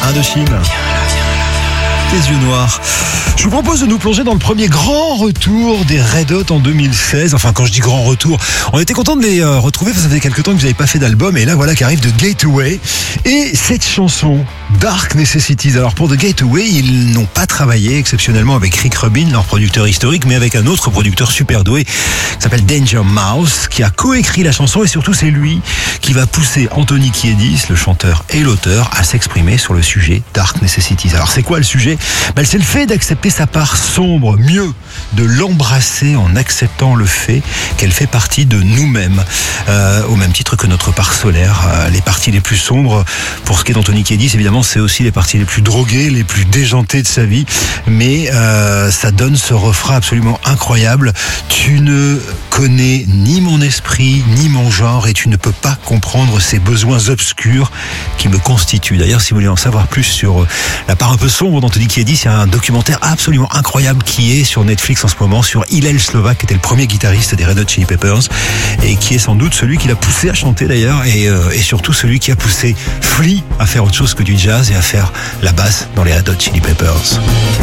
Indochine. Les yeux noirs. Je vous propose de nous plonger dans le premier grand retour des Red Hot en 2016. Enfin, quand je dis grand retour, on était content de les retrouver. Ça faisait quelques temps que vous n'avez pas fait d'album. Et là, voilà qu'arrive The Gateway. Et cette chanson, Dark Necessities. Alors, pour The Gateway, ils n'ont pas travaillé exceptionnellement avec Rick Rubin, leur producteur historique, mais avec un autre producteur super doué qui s'appelle Danger Mouse, qui a coécrit la chanson. Et surtout, c'est lui qui va pousser Anthony Kiedis, le chanteur et l'auteur, à s'exprimer sur le sujet Dark Necessities. Alors, c'est quoi le sujet? C'est le fait d'accepter sa part sombre, mieux de l'embrasser en acceptant le fait qu'elle fait partie de nous-mêmes, au même titre que notre part solaire. Les parties les plus sombres, pour ce qui est d'Anthony Kiedis, évidemment, c'est aussi les parties les plus droguées, les plus déjantées de sa vie, mais ça donne ce refrain absolument incroyable. Tu ne connais ni mon esprit, ni mon genre, et tu ne peux pas comprendre ces besoins obscurs qui me constituent. D'ailleurs, si vous voulez en savoir plus sur la part un peu sombre d'Anthony Kiedis, il y a un documentaire absolument incroyable qui est sur Netflix en ce moment sur Hillel Slovak, qui était le premier guitariste des Red Hot Chili Peppers et qui est sans doute celui qui l'a poussé à chanter d'ailleurs, et surtout celui qui a poussé Flea à faire autre chose que du jazz et à faire la basse dans les Red Hot Chili Peppers.